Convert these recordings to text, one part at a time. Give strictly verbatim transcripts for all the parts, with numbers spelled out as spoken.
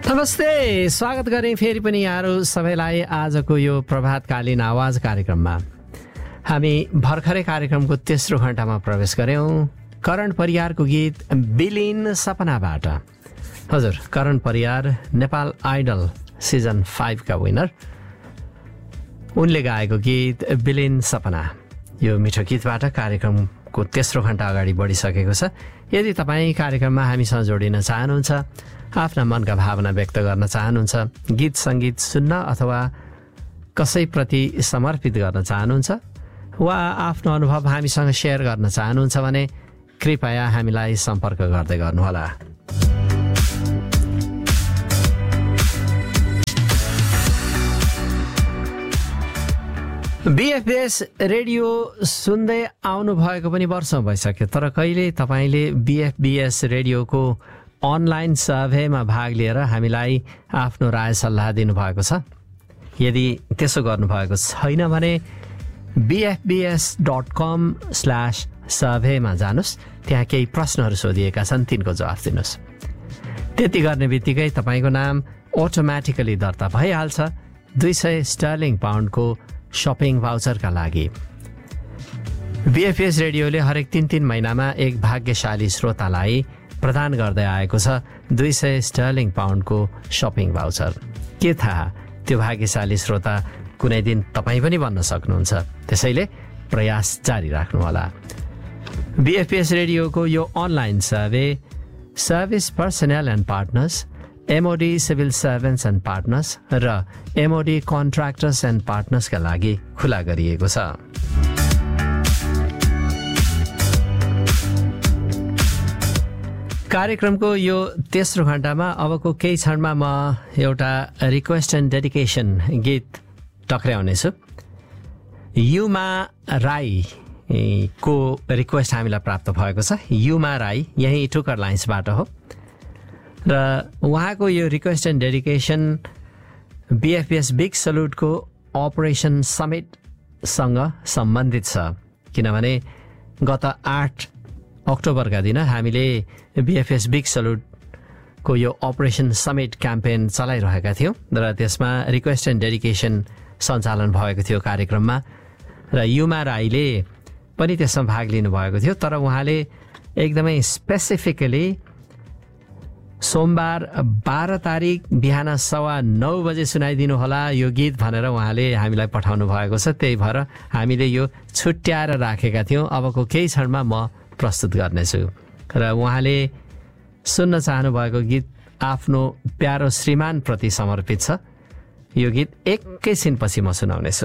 नमस्ते, स्वागत गरेँ फेरि पनि यहाँहरू सबैलाई आजको यो प्रभातकालीन आवाज कार्यक्रममा। हामी भर्खरै कार्यक्रमको तेस्रो घण्टामा प्रवेश गऱ्यौँ। करण परियारको गीत बिलिन सपनाबाट। हजुर, Karan Pariyar Nepal idol season फाइभका winner. उनले गाएको गीत बिलिन सपना, यो मिठो गीतबाट कार्यक्रमको तेस्रो घण्टा अगाडि बढिसकेको छ। यदि तपाईँ कार्यक्रममा हामीसँग जोडिन चाहनुहुन्छ, आफ्ना मनका भावना व्यक्त गर्न चाहनुहुन्छ, गीत सङ्गीत सुन्न अथवा कसैप्रति समर्पित गर्न चाहनुहुन्छ वा आफ्नो अनुभव हामीसँग सेयर गर्न चाहनुहुन्छ भने कृपया हामीलाई सम्पर्क गर्दै गर्नुहोला। बिएफबिएस रेडियो सुन्दै आउनु भएको पनि वर्षौँ भइसक्यो, तर कहिले तपाईँले बिएफबिएस रेडियोको अनलाइन सर्भेमा भाग लिएर हामीलाई आफ्नो राय सल्लाह दिनुभएको छ? यदि त्यसो गर्नुभएको छैन भने बिएफबिएस डट कम स्ल्यास सर्भेमा जानुहोस्। त्यहाँ केही प्रश्नहरू सोधिएका छन्, तिनको जवाफ दिनुहोस्। त्यति गर्ने बित्तिकै तपाईँको नाम अटोमेटिकली दर्ता भइहाल्छ दुई सय स्टर्लिङ पाउन्डको सपिङ भाउचरका लागि। बिएफबिएस रेडियोले हरेक तिन तिन महिनामा एक भाग्यशाली श्रोतालाई प्रदान गर्दै आएको छ दुई सय स्टर्लिङ पाउन्डको सपिङ भाउचर। के थाहा, त्यो भाग्यशाली श्रोता कुनै दिन तपाईँ पनि बन्न सक्नुहुन्छ। त्यसैले प्रयास जारी राख्नुहोला। बिएफबिएस रेडियोको यो online survey service personal and partners, MoD civil servants and partners र एमओडी कन्ट्र्याक्टर्स एन्ड पार्टनर्सका लागि खुला गरिएको छ। कार्यक्रमको यो तेस्रो घण्टामा अबको केही क्षणमा म एउटा रिक्वेस्ट एन्ड डेडिकेसन गीत टक्र्याउनेछु। युमा राईको रिक्वेस्ट हामीलाई प्राप्त भएको छ। युमा राई यहीँ टुकर लाइन्सबाट हो र उहाँको यो request and dedication बिएफबिएस big सल्युटको operation समिटसँग सम्बन्धित छ। किनभने गत आठ अक्टोबरका दिन हामीले बिएफएस बिग सल्युटको यो अपरेसन समिट क्याम्पेन चलाइरहेका थियौँ र त्यसमा रिक्वेस्ट एन्ड डेडिकेसन सञ्चालन भएको थियो कार्यक्रममा र युमा राईले पनि त्यसमा भाग लिनुभएको थियो। तर उहाँले एकदमै स्पेसिफिकली सोमबार बाह्र तारिक बिहान सवा नौ बजे सुनाइदिनु होला यो गीत भनेर उहाँले हामीलाई पठाउनु भएको छ। त्यही भएर हामीले यो छुट्याएर राखेका थियौँ। अबको केही क्षणमा म प्रस्तुत गर्नेछु र उहाँले सुन्न चाहनुभएको गीत आफ्नो प्यारो श्रीमान प्रति समर्पित छ। यो गीत एकैछिनपछि म सुनाउनेछु।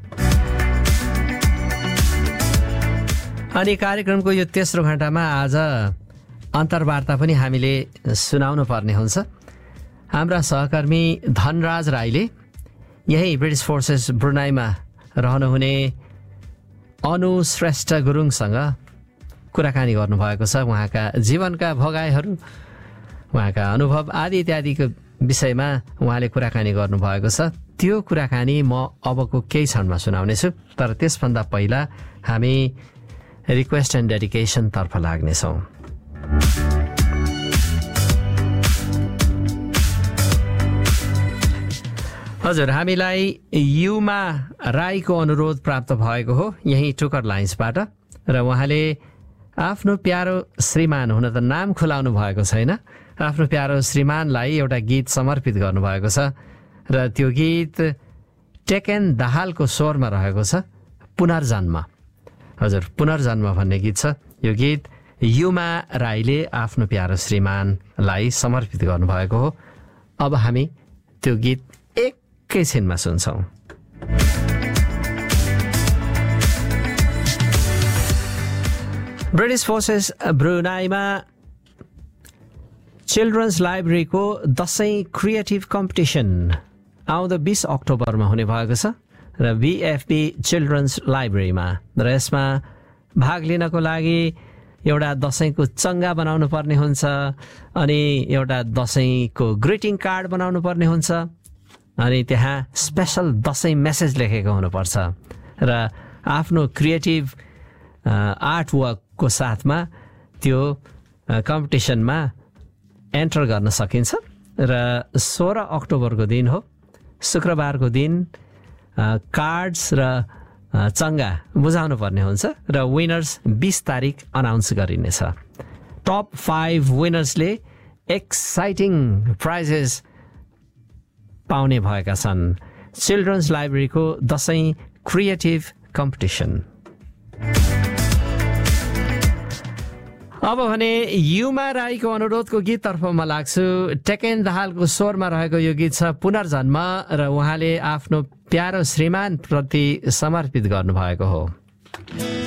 अनि कार्यक्रमको यो तेस्रो घण्टामा आज अन्तर्वार्ता पनि हामीले सुनाउनु पर्ने हुन्छ। हाम्रा सहकर्मी धनराज राईले यही ब्रिटिस फोर्सेस ब्रुनाईमा रहनुहुने अनु श्रेष्ठ गुरुङसँग कुराकानी गर्नुभएको छ। उहाँका जीवनका भोगाइहरू, उहाँका अनुभव आदि इत्यादिको विषयमा उहाँले कुराकानी गर्नुभएको छ। त्यो कुराकानी म अबको केही क्षणमा सुनाउनेछु। तर त्यसभन्दा पहिला हामी रिक्वेस्ट एन्ड डेडिकेसनतर्फ लाग्नेछौँ। हजुर, हामीलाई युमा राईको अनुरोध प्राप्त भएको हो यही टुकर लाइन्सबाट र उहाँले आफ्नो प्यारो श्रीमान, हुन त नाम खुलाउनु भएको छैन, आफ्नो प्यारो श्रीमानलाई एउटा गीत समर्पित गर्नुभएको छ र त्यो गीत टेकेन दाहालको स्वरमा रहेको छ, पुनर्जन्म। हजुर, पुनर्जन्म भन्ने गीत छ। यो गीत युमा राईले आफ्नो प्यारो श्रीमानलाई समर्पित गर्नुभएको हो। अब हामी त्यो गीत एकैछिनमा सुन्छौँ। British forces ब्रुनाईमा children's लाइब्रेरीको Dashain creative competition आउँदो बिस अक्टोबरमा हुने भएको छ र बिएफबी चिल्ड्रन्स लाइब्रेरीमा र यसमा भाग लिनको लागि एउटा दसैँको चङ्गा बनाउनु पर्ने हुन्छ, अनि एउटा दसैँको ग्रिटिङ कार्ड बनाउनु पर्ने हुन्छ, अनि त्यहाँ स्पेसल दसैँ मेसेज लेखेको हुनुपर्छ र आफ्नो क्रिएटिभ आर्ट वर्कको साथमा त्यो कम्पिटिसनमा एन्टर गर्न सकिन्छ र सोह्र अक्टोबरको दिन हो, शुक्रबारको दिन कार्ड्स र चङ्गा बुझाउनु पर्ने हुन्छ र विनर्स बिस तारिक अनाउन्स गरिनेछ। टप फाइभ विनर्सले एक्साइटिङ प्राइजेस पाउने भएका छन्। Children's लाइब्रेरीको Dashain creative competition. अब भने युमा राईको अनुरोधको गीततर्फ म लाग्छु। टेकेन दाहालको स्वरमा रहेको यो गीत छ पुनर्जन्म र उहाँले आफ्नो प्यारो श्रीमान प्रति समर्पित गर्नुभएको हो।